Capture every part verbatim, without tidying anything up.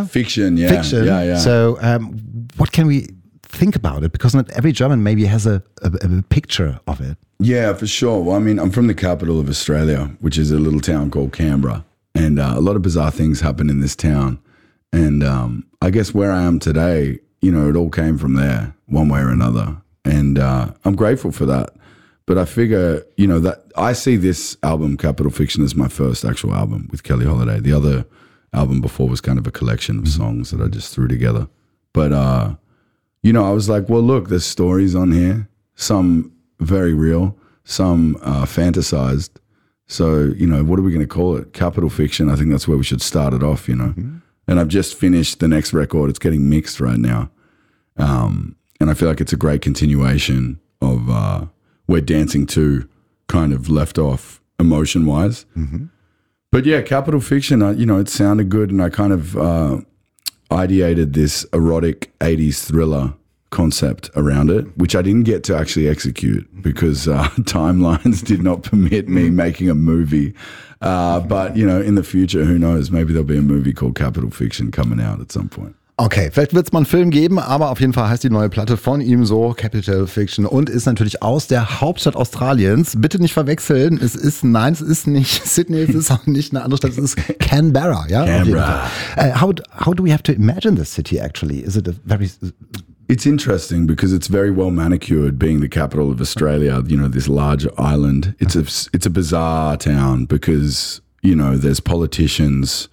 yeah? Fiction, yeah. Fiction. Yeah, yeah. So um, what can we think about it? Because not every German maybe has a, a, a picture of it. Yeah, for sure. Well, I mean, I'm from the capital of Australia, which is a little town called Canberra. And uh, a lot of bizarre things happen in this town. And um, I guess where I am today, you know, it all came from there one way or another. And uh, I'm grateful for that. But I figure, you know, that I see this album, Capital Fiction, as my first actual album with Kelly Holiday. The other album before was kind of a collection of songs that I just threw together. But, uh, you know, I was like, well, look, there's stories on here, some very real, some uh, fantasized. So, you know, what are we going to call it? Capital Fiction. I think that's where we should start it off, you know. Mm-hmm. And I've just finished the next record. It's getting mixed right now. Um, and I feel like it's a great continuation of uh, where Dancing two kind of left off emotion-wise. Mm-hmm. But yeah, Capital Fiction, I, you know, it sounded good. And I kind of uh, ideated this erotic eighties thriller concept around it, which I didn't get to actually execute because uh, timelines did not permit me making a movie. Uh, but, you know, in the future, who knows, maybe there'll be a movie called Capital Fiction coming out at some point. Okay, vielleicht wird es mal einen Film geben, aber auf jeden Fall heißt die neue Platte von ihm so Capital Fiction und ist natürlich aus der Hauptstadt Australiens. Bitte nicht verwechseln, es ist, nein, es ist nicht Sydney, es ist auch nicht eine andere Stadt, es ist Canberra. Ja? Canberra. Uh, how, how do we have to imagine this city actually? Is it a very... It's interesting because it's very well manicured, being the capital of Australia, you know, this large island. It's a, it's a bizarre town because, you know, there's politicians,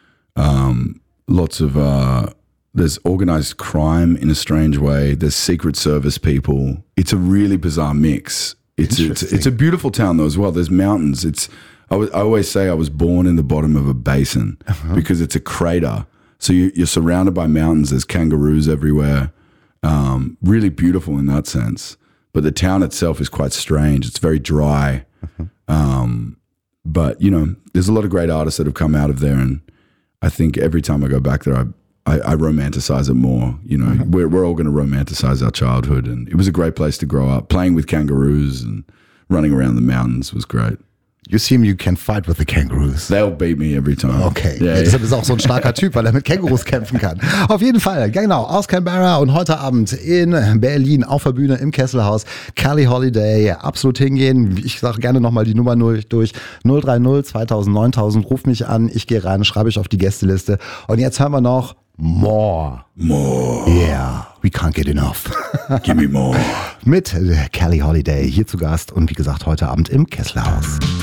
um, lots of... Uh, There's organized crime in a strange way. There's Secret Service people. It's a really bizarre mix. It's it's, it's a beautiful town though as well. There's mountains. It's I, w- I always say I was born in the bottom of a basin uh-huh. because it's a crater. So you, you're surrounded by mountains. There's kangaroos everywhere. Um, really beautiful in that sense. But the town itself is quite strange. It's very dry. Uh-huh. Um, but you know, there's a lot of great artists that have come out of there, and I think every time I go back there, I I, I romanticize it more. You know, uh-huh. we're we're all going to romanticize our childhood, and it was a great place to grow up. Playing with kangaroos and running around the mountains was great. You seem you can fight with the kangaroos. They'll beat me every time. Okay, yeah, ja, deshalb ist er auch so ein starker Typ, weil er mit Kängurus kämpfen kann. Auf jeden Fall, genau, aus Canberra und heute Abend in Berlin auf der Bühne im Kesselhaus. Kelly Holiday, absolut hingehen. Ich sage gerne nochmal die Nummer durch. null drei null zweitausend neuntausend, ruf mich an, ich gehe rein, schreibe ich auf die Gästeliste. Und jetzt hören wir noch More. More. Yeah, we can't get enough. Give me more. Mit Kelly Holiday hier zu Gast und wie gesagt heute Abend im Kesselhaus.